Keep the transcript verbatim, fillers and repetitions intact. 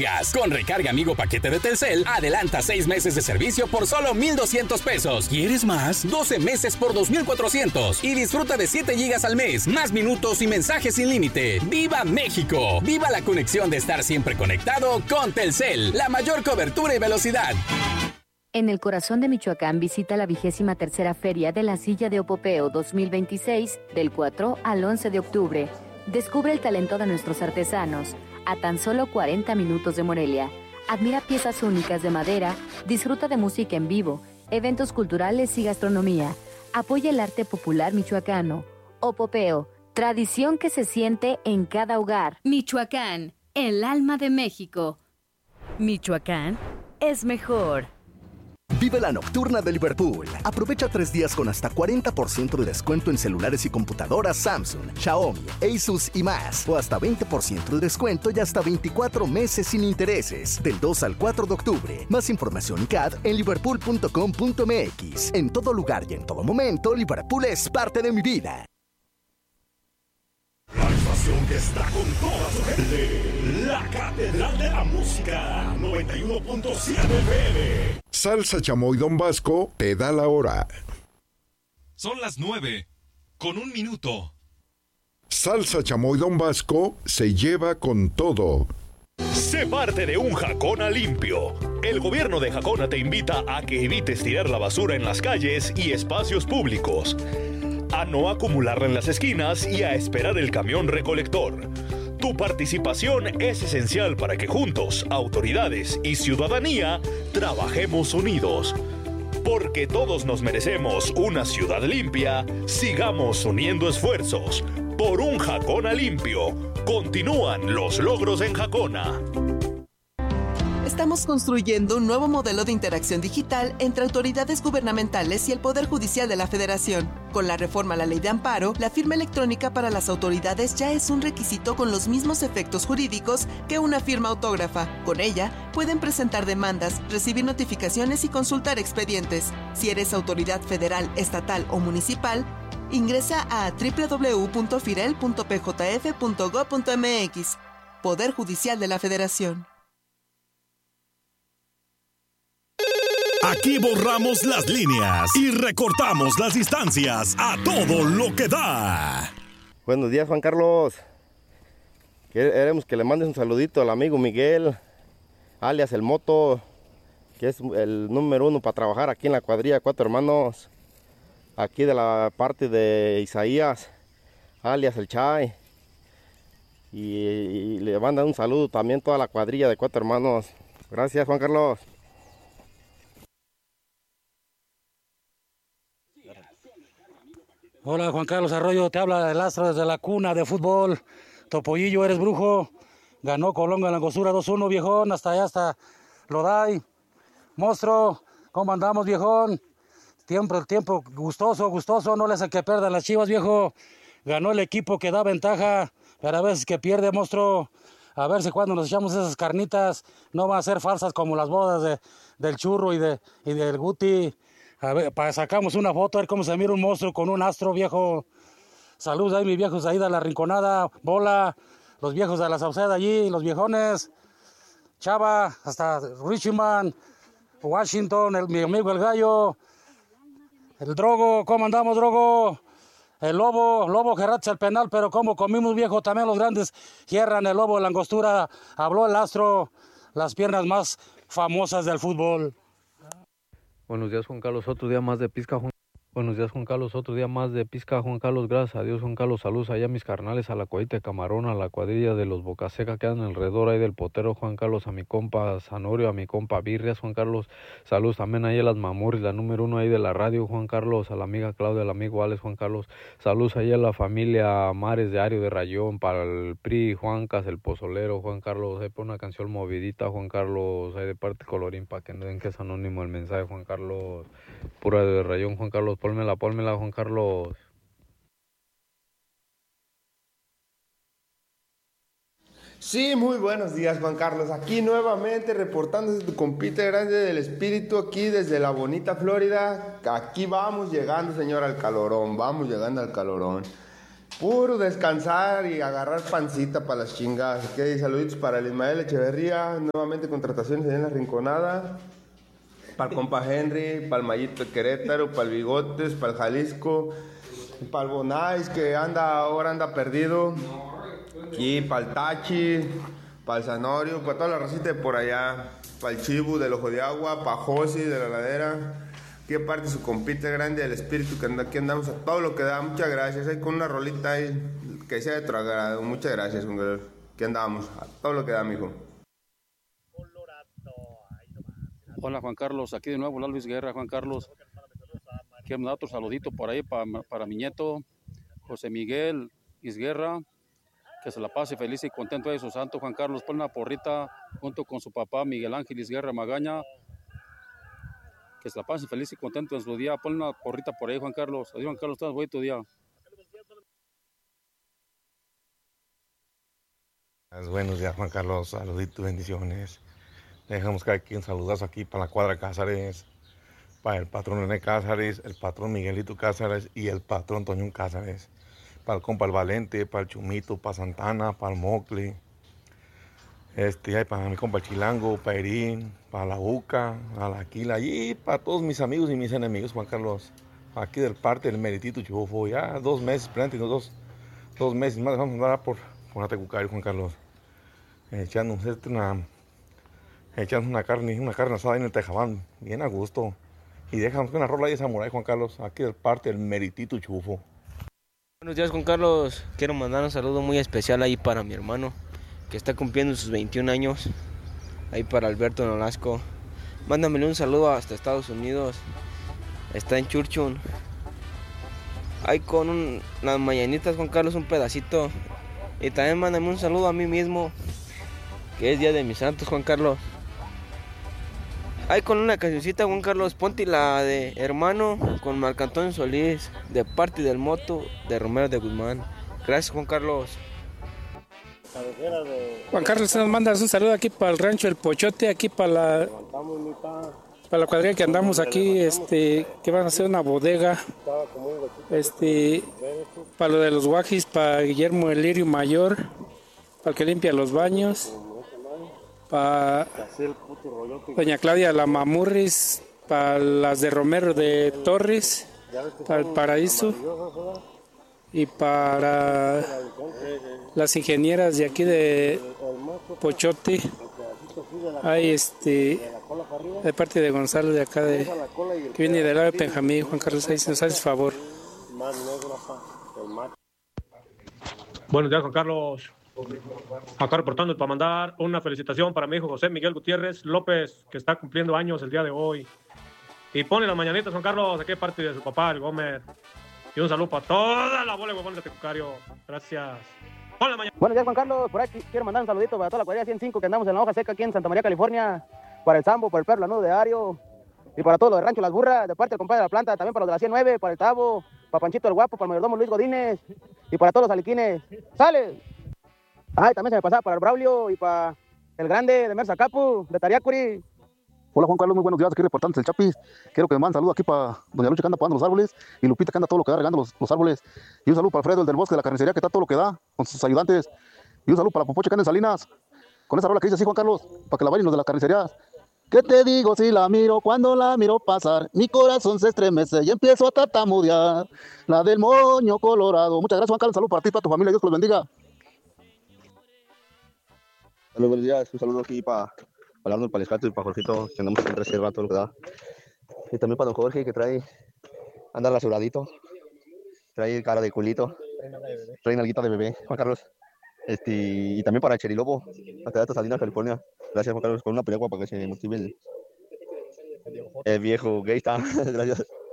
gigas. Con recarga amigo paquete de Telcel, adelanta seis meses de servicio por solo mil doscientos pesos. ¿Quieres más? doce meses por dos mil cuatrocientos. Y disfruta de siete gigas al mes, más minutos y mensajes sin límite. ¡Viva México! ¡Viva la conexión de estar siempre conectado con Telcel! La mayor cobertura y velocidad. En el corazón de Michoacán visita la vigésima tercera Feria de la Silla de Opopeo dos mil veintiséis del cuatro al once de octubre. Descubre el talento de nuestros artesanos a tan solo cuarenta minutos de Morelia. Admira piezas únicas de madera, disfruta de música en vivo, eventos culturales y gastronomía. Apoya el arte popular michoacano. Opopeo, tradición que se siente en cada hogar. Michoacán, el alma de México. Michoacán es mejor. Vive la nocturna de Liverpool. Aprovecha tres días con hasta cuarenta por ciento de descuento en celulares y computadoras Samsung, Xiaomi, Asus y más. O hasta veinte por ciento de descuento y hasta veinticuatro meses sin intereses. Del dos al cuatro de octubre. Más información y C A D en liverpool punto com punto m x. En todo lugar y en todo momento, Liverpool es parte de mi vida. La estación que está con toda su gente. La Catedral de la Música. noventa y uno punto siete F M. Salsa Chamoy Don Vasco te da la hora. Son las nueve, con un minuto. Salsa Chamoy Don Vasco se lleva con todo. Sé parte de un Jacona limpio. El gobierno de Jacona te invita a que evites tirar la basura en las calles y espacios públicos, a no acumularla en las esquinas y a esperar el camión recolector. Tu participación es esencial para que juntos, autoridades y ciudadanía, trabajemos unidos. Porque todos nos merecemos una ciudad limpia, sigamos uniendo esfuerzos. Por un Jacona limpio, continúan los logros en Jacona. Estamos construyendo un nuevo modelo de interacción digital entre autoridades gubernamentales y el Poder Judicial de la Federación. Con la reforma a la Ley de Amparo, la firma electrónica para las autoridades ya es un requisito con los mismos efectos jurídicos que una firma autógrafa. Con ella, pueden presentar demandas, recibir notificaciones y consultar expedientes. Si eres autoridad federal, estatal o municipal, ingresa a doble u doble u doble u punto firel punto p j f punto gob punto m x. Poder Judicial de la Federación. Aquí borramos las líneas y recortamos las distancias a todo lo que da. Buenos días, Juan Carlos. Queremos que le mandes un saludito al amigo Miguel, alias El Moto, que es el número uno para trabajar aquí en la cuadrilla Cuatro Hermanos, aquí de la parte de Isaías, alias El Chay. Y, y le mandan un saludo también toda la cuadrilla de Cuatro Hermanos. Gracias, Juan Carlos. Hola, Juan Carlos Arroyo, te habla el Astro desde la cuna de fútbol. Topollillo, eres brujo. Ganó Colón en la Angostura dos uno, viejón, hasta allá, hasta Loday. Monstruo, ¿cómo andamos, viejón? Tiempo, el tiempo gustoso, gustoso, no le hace que pierdan las Chivas, viejo. Ganó el equipo que da ventaja, pero a veces que pierde, monstruo. A ver si cuando nos echamos esas carnitas no van a ser falsas como las bodas de, del Churro y, de, y del Guti. A ver, para sacamos una foto, a ver cómo se mira un monstruo con un astro, viejo. Saludos ahí, mis viejos ahí de la Rinconada, Bola, los viejos de la Sauceda allí, los viejones, Chava, hasta Richmond, Washington, el, mi amigo el Gallo, el Drogo, ¿cómo andamos, Drogo? El Lobo, Lobo Gerrats al penal, pero como comimos, viejo, también los grandes cierran el Lobo, la Angostura, habló el Astro, las piernas más famosas del fútbol. Buenos días, Juan Carlos, otro día más de pizca, Juan. Buenos días, Juan Carlos, otro día más de pizca, Juan Carlos, gracias a Dios, Juan Carlos, saludos allá a mis carnales, a la cuadrita de Camarón, a la cuadrilla de los Bocaseca que andan alrededor ahí del potero, Juan Carlos, a mi compa Zanorio, a mi compa Birrias, Juan Carlos, saludos también ahí a las Mamuris, la número uno ahí de la radio, Juan Carlos, a la amiga Claudia, al amigo Alex, Juan Carlos, saludos ahí a la familia Mares de Ario de Rayón, para el P R I, Juancas, el Pozolero, Juan Carlos, ahí por una canción movidita, Juan Carlos, ahí de parte Colorín, para que no den que es anónimo el mensaje, Juan Carlos, pura de Rayón, Juan Carlos, pónmela, pónmela, Juan Carlos. Sí, muy buenos días, Juan Carlos. Aquí nuevamente reportándose tu compita grande del espíritu aquí desde la bonita Florida. Aquí vamos llegando, señor, al calorón. Vamos llegando al calorón. puro descansar y agarrar pancita para las chingadas. Ok, saluditos para el Ismael Echeverría, nuevamente contrataciones en la Rinconada. Para el compa Henry, para el Mayito de Querétaro, para el Bigotes, para el Jalisco, para el Bonais que anda ahora anda perdido, y para el Tachi, para el Sanorio, para toda la racita de por allá, para el Chibu del Ojo de Agua, para Josi de la Ladera, que parte su compita grande del espíritu que anda, aquí andamos a todo lo que da. Muchas gracias, ahí con una rolita ahí que sea de tu agrado. Muchas gracias, que andamos a todo lo que da, mijo. Hola Juan Carlos, aquí de nuevo la Luis Guerra. Juan Carlos, quiero mandar otro saludito por ahí para, para mi nieto José Miguel Isguerra, que se la pase feliz y contento de su santo. Juan Carlos, pon una porrita junto con su papá Miguel Ángel Isguerra Magaña, que se la pase feliz y contento en su día. Pon una porrita por ahí, Juan Carlos. Adiós, Juan Carlos, todo bonito día. Buenos días, Juan Carlos, saluditos, bendiciones. Dejamos cada quien saludazo aquí para la cuadra Cázares, para el patrón René Cázares, el patrón Miguelito Cázares y el patrón Toñón Cázares, para el compa El Valente, para el Chumito, para Santana, para el Mocli, este, para mi compa el Chilango, para Erín, para la Buca, a la Aquila y para todos mis amigos y mis enemigos, Juan Carlos, aquí del parte del Meritito Chufo, ya dos meses, plantinos, dos, dos meses más, vamos a andar por, por Atecucario, Juan Carlos, echando una... Echamos una carne, una carne asada en el tejabán, bien a gusto. Y dejamos una rola de samurái, Juan Carlos, aquí del parte del Meritito Chufo. Buenos días, Juan Carlos. Quiero mandar un saludo muy especial ahí para mi hermano, que está cumpliendo sus veintiún años. Ahí para Alberto Nolasco. Mándamele un saludo hasta Estados Unidos. Está en Churchun. Ahí con un, las mañanitas, Juan Carlos, un pedacito. Y también mándame un saludo a mí mismo, que es Día de mis Santos, Juan Carlos. Ahí con una cancioncita, Juan Carlos, ponte la de Hermano con Marco Antonio Solís, de parte del Moto de Romero de Guzmán. Gracias, Juan Carlos. Juan Carlos, nos mandas un saludo aquí para el rancho El Pochote, aquí para la, para la cuadrilla que andamos aquí, este, que van a hacer una bodega, este, para lo de los guajis, para Guillermo El Lirio Mayor, para el que limpia los baños, para doña Claudia La Mamurris, para las de Romero de Torres, para el Paraíso y para las ingenieras de aquí de Pochote. Hay este de parte de Gonzalo de acá de que viene del lado de Benjamín. Juan Carlos, ahí si nos haces favor. Buenos días, Juan Carlos. Acá reportando para mandar una felicitación para mi hijo José Miguel Gutiérrez López, que está cumpliendo años el día de hoy. Y pone las mañanitas, Juan Carlos, aquí parte de su papá, el Gómez. Y un saludo para toda la bola de huevones de Tecucario. Gracias. Buenos días, Juan Carlos. Por aquí quiero mandar un saludito para toda la cuadrilla ciento cinco que andamos en la hoja seca aquí en Santa María, California. Para el Sambo, para el Perro Lanudo de Ario. Y para todo lo de Rancho Las Burras, de parte del compadre de la planta. También para los de la ciento nueve, para el Tabo, para Panchito el Guapo, para el mayordomo Luis Godínez. Y para todos los aliquines. ¡Sale! Ay, también se me pasaba para el Braulio y para el grande de Merza Capu, de Tariacuri. Hola Juan Carlos, muy buenos días, aquí reportando el Chapis. Quiero que me manden saludos aquí para doña Lucha que anda podando los árboles y Lupita que anda todo lo que da regando los, los árboles. Y un saludo para Alfredo, el del bosque de la carnicería, que está todo lo que da con sus ayudantes. Y un saludo para Popoche que anda en Salinas. Con esa rola que dice así, Juan Carlos, para que la bailen los de la carnicería. ¿Qué te digo si la miro? Cuando la miro pasar, mi corazón se estremece y empiezo a tartamudear. La del moño colorado. Muchas gracias, Juan Carlos. Saludos para ti y para tu familia. Dios los bendiga. Hola, buenos días. Un saludo aquí para para Arnold, para el Escato y para Jorgito, que andamos en reserva, todo lo que da. Y también para don Jorge, que trae, anda rasuradito, trae cara de culito, trae nalguita de bebé, Juan Carlos. Este, y también para Cherilobo, hasta de Salinas, California. Gracias, Juan Carlos, con una pelea para que se motive el, el viejo gay. Gracias.